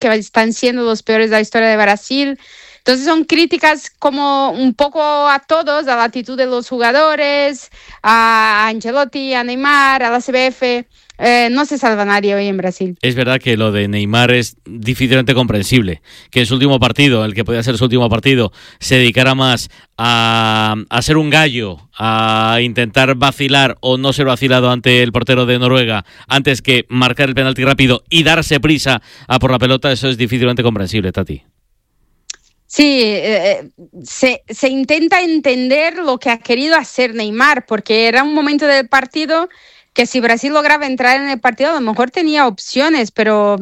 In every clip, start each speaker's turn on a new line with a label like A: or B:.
A: que están siendo los peores de la historia de Brasil. Entonces son críticas como un poco a todos, a la actitud de los jugadores, a Ancelotti, a Neymar, a la CBF. No se salva nadie hoy en Brasil.
B: Es verdad que lo de Neymar es difícilmente comprensible, que en su último partido, el que podía ser su último partido, se dedicara más a ser un gallo, a intentar vacilar o no ser vacilado ante el portero de Noruega, antes que marcar el penalti rápido y darse prisa a por la pelota. Eso es difícilmente comprensible, Tati.
A: Sí, se intenta entender lo que ha querido hacer Neymar, porque era un momento del partido que si Brasil lograba entrar en el partido, a lo mejor tenía opciones, pero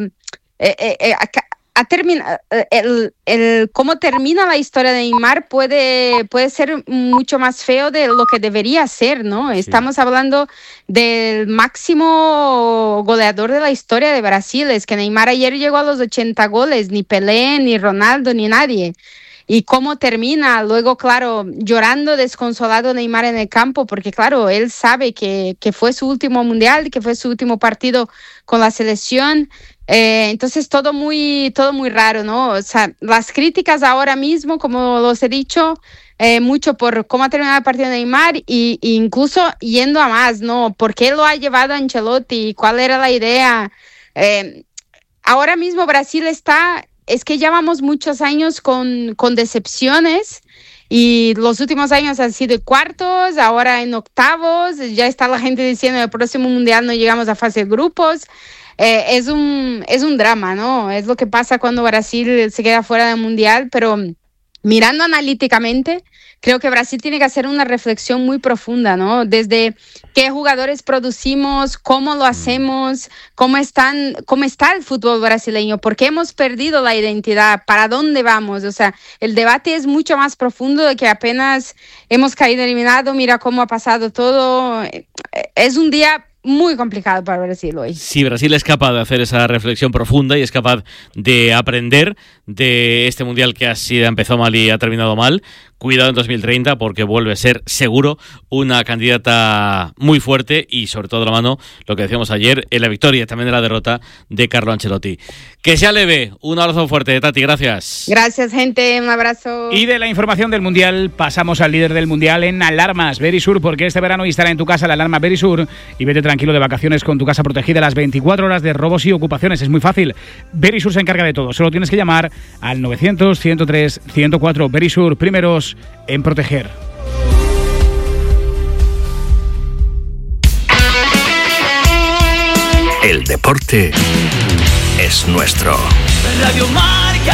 A: cómo termina la historia de Neymar puede ser mucho más feo de lo que debería ser, ¿no? Sí. Estamos hablando del máximo goleador de la historia de Brasil. Es que Neymar ayer llegó a los 80 goles, ni Pelé, ni Ronaldo, ni nadie. Y cómo termina, luego, claro, llorando desconsolado Neymar en el campo, porque, claro, él sabe que fue su último mundial, que fue su último partido con la selección. Entonces, todo muy raro, ¿no? O sea, las críticas ahora mismo, como los he dicho, mucho por cómo ha terminado el partido de Neymar y incluso yendo a más, ¿no? ¿Por qué lo ha llevado Ancelotti? ¿Cuál era la idea? Ahora mismo Brasil es que llevamos muchos años con decepciones y los últimos años han sido cuartos, ahora en octavos, ya está la gente diciendo que el próximo mundial no llegamos a fase de grupos. Es un drama, ¿no? Es lo que pasa cuando Brasil se queda fuera del mundial, pero mirando analíticamente, creo que Brasil tiene que hacer una reflexión muy profunda, ¿no? Desde qué jugadores producimos, cómo lo hacemos, cómo está el fútbol brasileño, por qué hemos perdido la identidad, para dónde vamos. O sea, el debate es mucho más profundo de que apenas hemos caído eliminado, mira cómo ha pasado todo. Es un día muy complicado para Brasil hoy.
B: Si Brasil es capaz de hacer esa reflexión profunda y es capaz de aprender de este mundial que ha empezado mal y ha terminado mal, cuidado en 2030 porque vuelve a ser seguro una candidata muy fuerte y sobre todo de la mano, lo que decíamos ayer, en la victoria también de la derrota de Carlo Ancelotti. Que sea leve, un abrazo fuerte, Tati, gracias.
A: Gracias, gente, un abrazo.
C: Y de la información del mundial pasamos al líder del mundial en alarmas, Verisur, porque este verano instala en tu casa la alarma Verisur y vete tranquilo de vacaciones con tu casa protegida las 24 horas de robos y ocupaciones. Es muy fácil, Verisur se encarga de todo, solo tienes que llamar al 900-103-104. Verisur, primeros en proteger.
D: El deporte es nuestro.
E: Radio Marca.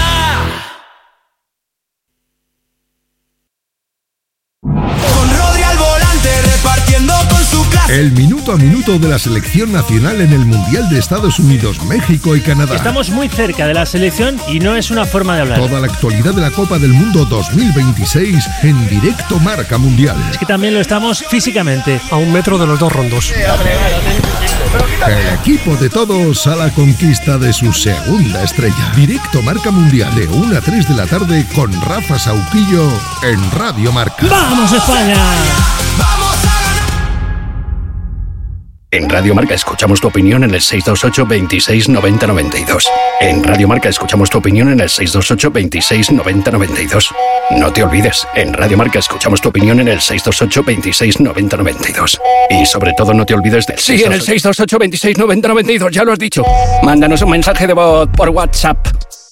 E: Con Rodri al volante repartiendo con su clase.
F: El minuto a minuto de la selección nacional en el Mundial de Estados Unidos, México y Canadá.
G: Estamos muy cerca de la selección y no es una forma de hablar.
F: Toda la actualidad de la Copa del Mundo 2026 en directo Marca Mundial.
G: Es que también lo estamos físicamente.
H: A 1 metro de los dos rondos.
F: El equipo de todos a la conquista de su segunda estrella. Directo Marca Mundial de 1 a 3 de la tarde con Rafa Sauquillo en Radio Marca.
G: ¡Vamos España!
E: Vamos a ganar.
D: En Radio Marca escuchamos tu opinión en el 628 26 90 92. En Radio Marca escuchamos tu opinión en el 628 26 90 92. No te olvides, en Radio Marca escuchamos tu opinión en el 628 26 90 92. Y sobre todo no te olvides del... Sí, en el 628 26 90 92, ya lo has dicho. Mándanos un mensaje de voz por WhatsApp.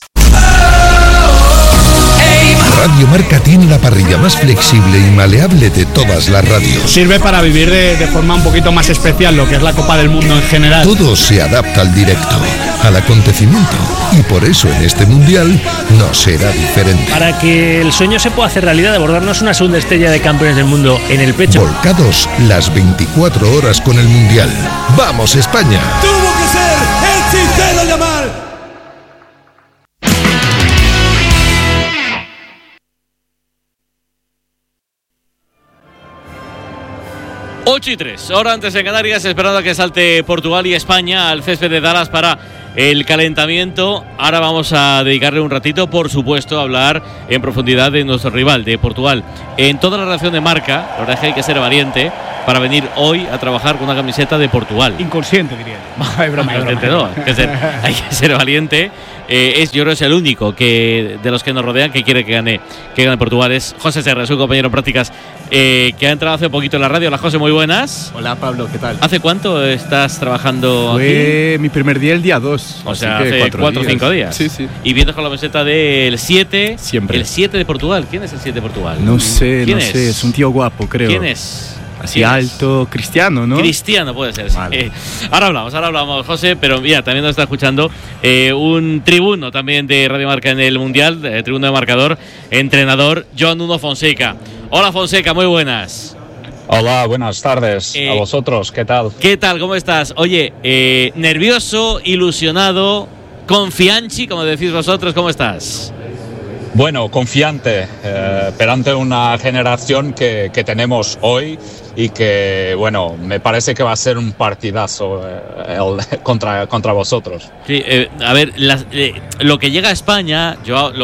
F: Radio Marca tiene la parrilla más flexible y maleable de todas las radios.
C: Sirve para vivir de forma un poquito más especial lo que es la Copa del Mundo en general.
F: Todo se adapta al directo, al acontecimiento, y por eso en este Mundial no será diferente.
G: Para que el sueño se pueda hacer realidad de bordarnos una segunda estrella de campeones del mundo en el pecho.
F: Volcados las 24 horas con el Mundial. ¡Vamos España!
E: Tuvo que ser el Chistero Yamal.
B: 8:03, hora antes en Canarias, esperando a que salte Portugal y España al césped de Dallas para el calentamiento. Ahora vamos a dedicarle un ratito, por supuesto, a hablar en profundidad de nuestro rival, de Portugal. En toda la redacción de Marca, la verdad es que hay que ser valiente, para venir hoy a trabajar con una camiseta de Portugal.
C: Inconsciente, diría. Es broma.
B: Hay que ser valiente. Yo creo que es el único de los que nos rodean que quiere que gane Portugal. Es José Serra, su compañero en prácticas, que ha entrado hace poquito en la radio. Hola, José, muy buenas.
H: Hola, Pablo, ¿qué tal?
B: ¿Hace cuánto estás trabajando aquí?
H: Fue mi primer día el día 2.
B: O sea, hace 4 o 5 días.
H: Sí.
B: Y vienes con la camiseta del 7.
H: Siempre.
B: El 7 de Portugal. ¿Quién es el 7 de Portugal?
H: No sé.
B: Es
H: un tío guapo, creo.
B: ¿Quién es?
H: Así alto, Cristiano, ¿no?
B: Cristiano puede ser,
H: vale.
B: Sí. Ahora hablamos, José, pero mira, también nos está escuchando un tribuno también de Radio Marca en el Mundial, tribuno de marcador, entrenador Joan Nuno Fonseca. Hola, Fonseca, muy buenas.
I: Hola, buenas tardes a vosotros, ¿qué tal?
B: ¿Qué tal, cómo estás? Oye, nervioso, ilusionado, confianchi, como decís vosotros, ¿cómo estás?
I: Bueno, confiante, perante una generación que tenemos hoy y que, bueno, me parece que va a ser un partidazo contra vosotros.
B: Sí, a ver, lo que llega a España,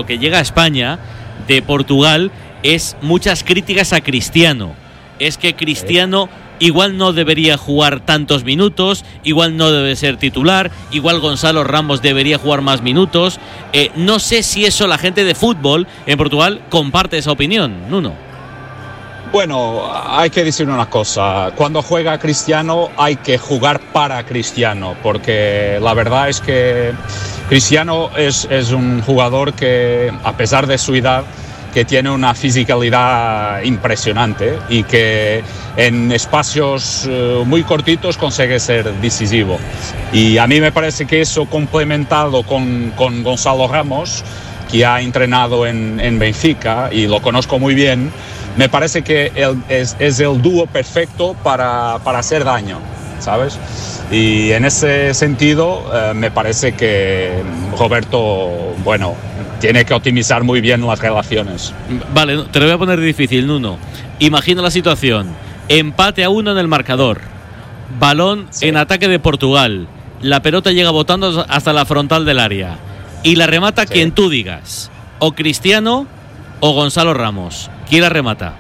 B: de Portugal es muchas críticas a Cristiano. Es que Cristiano igual no debería jugar tantos minutos, igual no debe ser titular, igual Gonzalo Ramos debería jugar más minutos. No sé si eso la gente de fútbol en Portugal comparte esa opinión, Nuno.
I: Bueno, hay que decir una cosa, cuando juega Cristiano hay que jugar para Cristiano, porque la verdad es que Cristiano es un jugador que, a pesar de su edad, que tiene una fisicalidad impresionante y que en espacios muy cortitos consigue ser decisivo. Y a mí me parece que eso, complementado con Gonzalo Ramos, que ha entrenado en Benfica y lo conozco muy bien, me parece que es el dúo perfecto para hacer daño, ¿sabes? Y en ese sentido me parece que Roberto, bueno, tiene que optimizar muy bien las relaciones.
B: Vale, te lo voy a poner difícil, Nuno. Imagina la situación. Empate a 1 en el marcador. Balón en ataque de Portugal. La pelota llega botando hasta la frontal del área. Y la remata quien tú digas. O Cristiano o Gonzalo Ramos. ¿Quién la remata?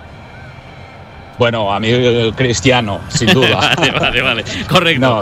I: Bueno, a mí Cristiano, sin duda.
B: Vale. Correcto.
I: No,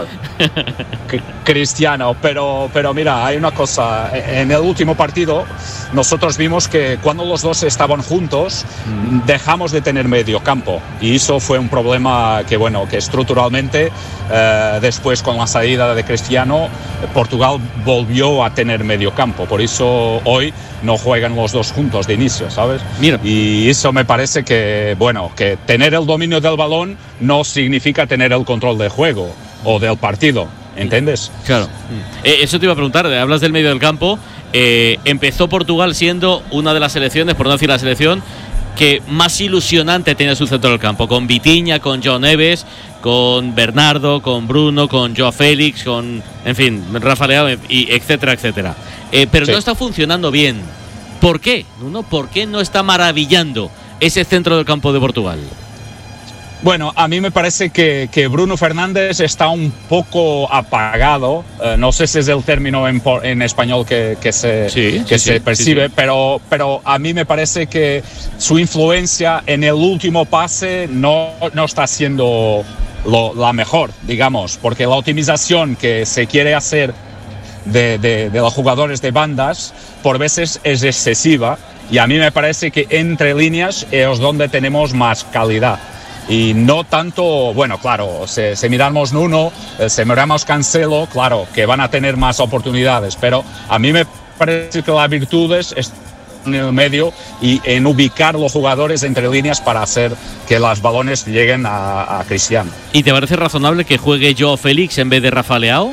I: Cristiano, pero mira, hay una cosa. En el último partido nosotros vimos que cuando los dos estaban juntos dejamos de tener medio campo. Y eso fue un problema que estructuralmente después con la salida de Cristiano, Portugal volvió a tener medio campo. Por eso hoy no juegan los dos juntos de inicio, ¿sabes?
B: Mira.
I: Y eso me parece que tener el dominio del balón no significa tener el control del juego o del partido, ¿entiendes?
B: Claro. Eso te iba a preguntar, hablas del medio del campo. Empezó Portugal siendo una de las selecciones, por no decir la selección, que más ilusionante tenía su centro del campo, con Vitinha, con João Neves, con Bernardo, con Bruno, con João Félix, con, en fin, Rafa Leao, y etcétera. Pero no está funcionando bien. ¿Por qué? ¿Por qué no está maravillando ese centro del campo de Portugal?
I: Bueno, a mí me parece que Bruno Fernández está un poco apagado. No sé si es el término en español que se percibe, pero a mí me parece que su influencia en el último pase no está siendo la mejor, digamos, porque la optimización que se quiere hacer de los jugadores de bandas por veces es excesiva, y a mí me parece que entre líneas es donde tenemos más calidad. Y no tanto, bueno, claro, si miramos Nuno, si miramos Cancelo, claro, que van a tener más oportunidades, pero a mí me parece que la virtud es en el medio y en ubicar los jugadores entre líneas para hacer que los balones lleguen a Cristiano.
B: ¿Y te parece razonable que juegue João Félix en vez de Rafa Leao?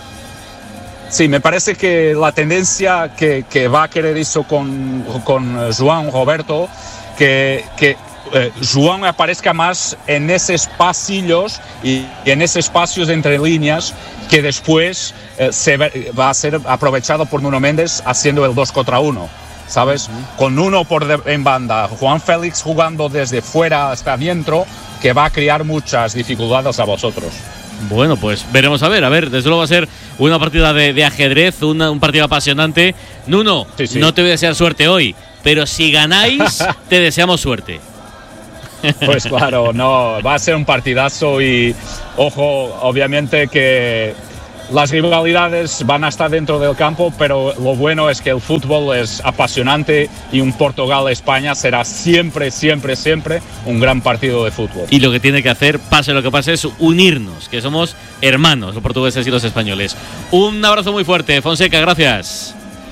I: Sí, me parece que la tendencia que va a querer eso con João Roberto, que João aparezca más en esos pasillos y en esos espacios entre líneas, que después va a ser aprovechado por Nuno Mendes haciendo el 2 contra 1, ¿sabes? Con uno en banda, João Félix jugando desde fuera hasta dentro, que va a crear muchas dificultades a vosotros.
B: Bueno, pues veremos a ver, desde luego va a ser una partida de ajedrez, un partido apasionante. Nuno, no te voy a desear suerte hoy, pero si ganáis, te deseamos suerte.
I: Pues claro, no, va a ser un partidazo y, ojo, obviamente que las rivalidades van a estar dentro del campo, pero lo bueno es que el fútbol es apasionante y un Portugal-España será siempre, siempre, siempre un gran partido de fútbol.
B: Y lo que tiene que hacer, pase lo que pase, es unirnos, que somos hermanos, los portugueses y los españoles. Un abrazo muy fuerte, Fonseca, gracias.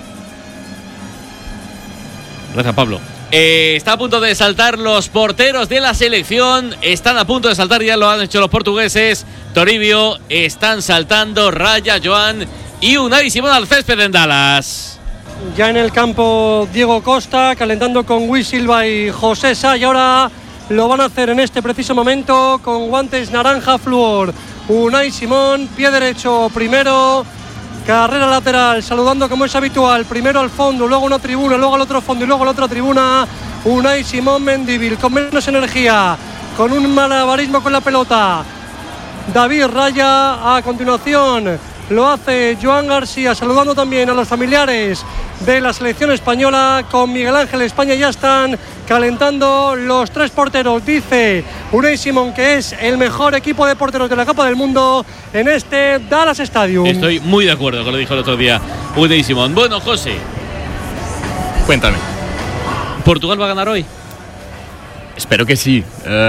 B: Gracias, Pablo. Está a punto de saltar los porteros de la selección. Están a punto de saltar, ya lo han hecho los portugueses. Toribio, están saltando Raya, Joan y Unai Simón al césped en Dallas.
J: Ya en el campo Diego Costa, calentando con Luis Silva y José Sá. Y ahora lo van a hacer en este preciso momento con guantes naranja fluor. Unai Simón, pie derecho primero. Carrera lateral, saludando como es habitual, primero al fondo, luego una tribuna, luego al otro fondo y luego a la otra tribuna. Unai Simón Mendívil con menos energía, con un malabarismo con la pelota. David Raya, a continuación lo hace Joan García, saludando también a los familiares de la selección española. Con Miguel Ángel España ya están calentando los tres porteros. Dice Unai Simón que es el mejor equipo de porteros de la Copa del Mundo en este Dallas Stadium.
B: Estoy muy de acuerdo con lo que dijo el otro día Unai Simón. Bueno, José,
H: cuéntame.
B: ¿Portugal va a ganar hoy?
H: Espero que sí.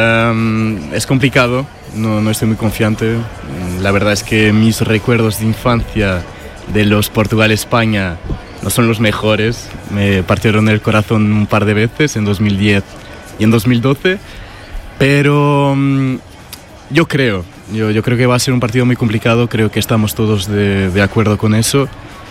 H: Es complicado, no estoy muy confiante. La verdad es que mis recuerdos de infancia de los Portugal-España no son los mejores. Me partieron el corazón un par de veces, en 2010 y en 2012. Pero yo creo que va a ser un partido muy complicado. Creo que estamos todos de acuerdo con eso.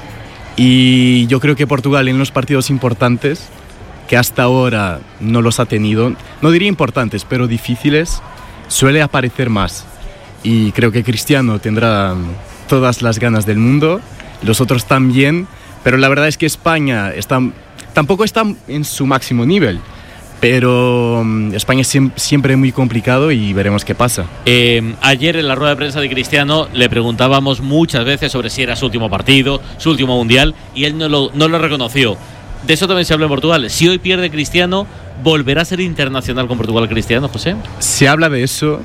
H: Y yo creo que Portugal en los partidos importantes, que hasta ahora no los ha tenido, no diría importantes, pero difíciles, suele aparecer más. Y creo que Cristiano tendrá todas las ganas del mundo, los otros también, pero la verdad es que España tampoco está en su máximo nivel. Pero España es siempre muy complicado y veremos qué pasa.
B: Ayer en la rueda de prensa de Cristiano le preguntábamos muchas veces sobre si era su último partido, su último mundial, y él no lo reconoció. De eso también se habla en Portugal. Si hoy pierde Cristiano, ¿volverá a ser internacional con Portugal Cristiano, José?
H: Se habla de eso,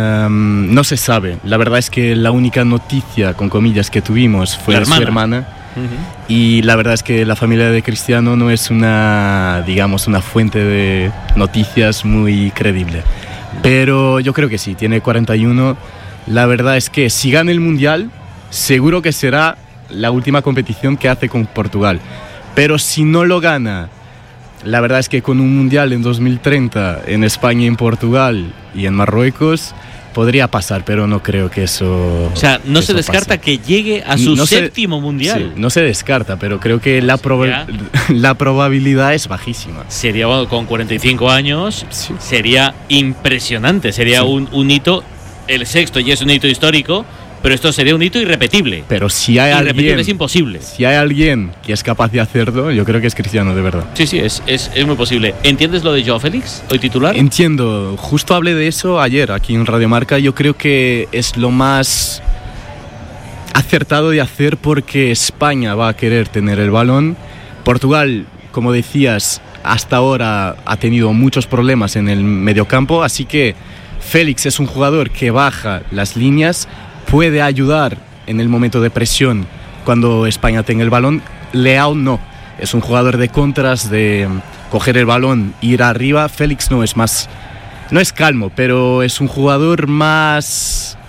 H: no se sabe. La verdad es que la única noticia, con comillas, que tuvimos fue de su hermana. Uh-huh. Y la verdad es que la familia de Cristiano no es una fuente de noticias muy creíble. Pero yo creo que sí, tiene 41. La verdad es que si gana el Mundial, seguro que será la última competición que hace con Portugal. Pero si no lo gana, la verdad es que con un Mundial en 2030 en España, en Portugal y en Marruecos podría pasar, pero no creo que eso.
B: O sea, no se descarta
H: pase.
B: Que llegue a su séptimo Mundial.
H: Sí, no se descarta, pero creo que la probabilidad es bajísima.
B: Sería, bueno, con 45 años, sí. Sería impresionante, sería un hito, el sexto, y es un hito histórico. Pero esto sería un hito irrepetible.
H: Pero si hay alguien,
B: es imposible.
H: Si hay alguien que es capaz de hacerlo, yo creo que es Cristiano, de verdad.
B: Sí, es muy posible. ¿Entiendes lo de Joao Félix, hoy titular?
H: Entiendo. Justo hablé de eso ayer aquí en Radio Marca. Yo creo que es lo más acertado de hacer porque España va a querer tener el balón. Portugal, como decías, hasta ahora ha tenido muchos problemas en el mediocampo, así que Félix es un jugador que baja las líneas, puede ayudar en el momento de presión cuando España tenga el balón. Leao no, es un jugador de contras, de coger el balón, ir arriba. Félix no es calmo, pero es un jugador más,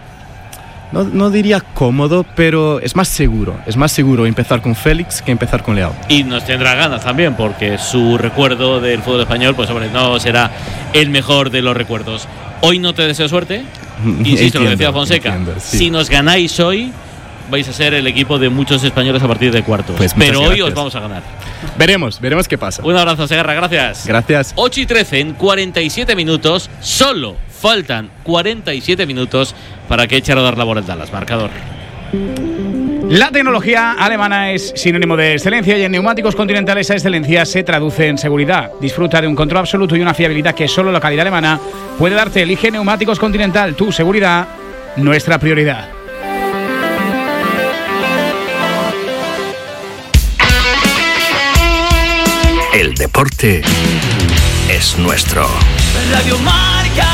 H: no diría cómodo, pero es más seguro empezar con Félix que empezar con Leao.
B: Y nos tendrá ganas también, porque su recuerdo del fútbol español, pues hombre, no será el mejor de los recuerdos. Hoy no te deseo suerte. Insisto, lo decía Fonseca, sí. Si nos ganáis hoy, vais a ser el equipo de muchos españoles a partir de cuartos.
H: Pues
B: pero hoy
H: gracias.
B: Os vamos a ganar.
H: Veremos qué pasa.
B: Un abrazo, Segarra, gracias.
H: Gracias.
B: 8:13 en 47 minutos. Solo faltan 47 minutos para que eche a rodar la bola en Dallas. Marcador.
C: La tecnología alemana es sinónimo de excelencia y en Neumáticos Continental esa excelencia se traduce en seguridad. Disfruta de un control absoluto y una fiabilidad que solo la calidad alemana puede darte. Elige Neumáticos Continental, tu seguridad, nuestra prioridad.
D: El deporte es nuestro.
E: Radio Marca.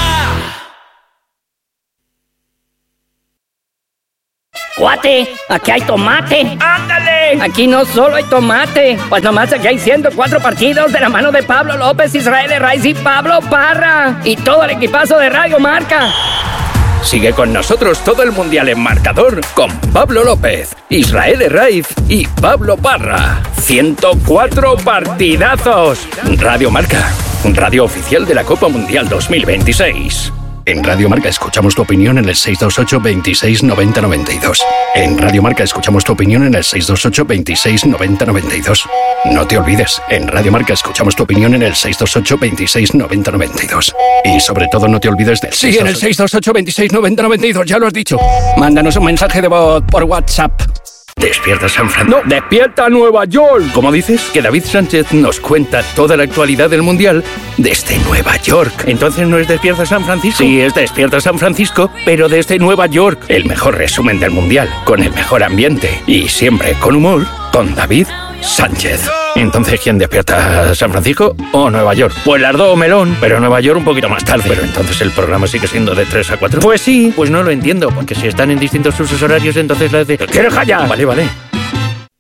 K: Cuate, aquí hay tomate.
E: ¡Ándale!
K: Aquí no solo hay tomate, pues nomás aquí hay 104 partidos de la mano de Pablo López, Israel Herraiz y Pablo Parra. Y todo el equipazo de Radio Marca.
D: Sigue con nosotros todo el Mundial en marcador con Pablo López, Israel Herraiz y Pablo Parra. 104 partidazos. Radio Marca, radio oficial de la Copa Mundial 2026. En Radio Marca escuchamos tu opinión en el 628 26 90 92. En Radio Marca escuchamos tu opinión en el 628 26 90 92. No te olvides, en Radio Marca escuchamos tu opinión en el 628 26 90 92. Y sobre todo no te olvides del... Sí, en el 628 26 90 92, ya lo has dicho. Mándanos un mensaje de voz por WhatsApp. ¿Despierta San Francisco?
L: ¡No! ¡Despierta Nueva York!
D: ¿Cómo dices? Que David Sánchez nos cuenta toda la actualidad del Mundial desde Nueva York.
L: ¿Entonces no es Despierta San Francisco?
D: Sí, es Despierta San Francisco, pero desde Nueva York. El mejor resumen del Mundial, con el mejor ambiente y siempre con humor, con David Sánchez. Entonces, ¿quién despierta? ¿San Francisco o Nueva York?
L: Pues las dos, melón.
D: Pero Nueva York un poquito más tarde. Pero entonces el programa sigue siendo de 3 a 4.
L: Pues sí.
D: Pues no lo entiendo, porque si están en distintos usos horarios, entonces la de...
L: ¿Quieres callar?
D: Vale.